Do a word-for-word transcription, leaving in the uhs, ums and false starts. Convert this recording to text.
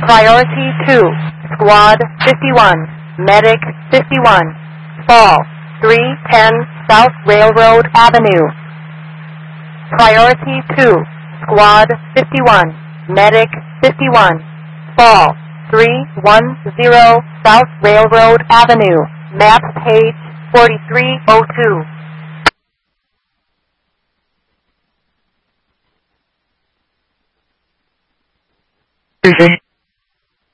Priority two, Squad fifty-one, Medic fifty-one, Fall, three ten South Railroad Avenue. Priority two, Squad fifty-one, Medic fifty-one, Fall, three one zero South Railroad Avenue, map page forty-three oh two. Briefing.